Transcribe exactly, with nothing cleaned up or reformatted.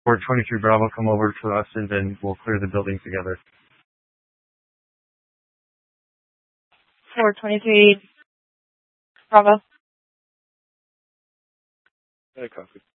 four twenty-three Bravo, come over to us and then we'll clear the building together. four twenty-three Bravo. Hey, copy.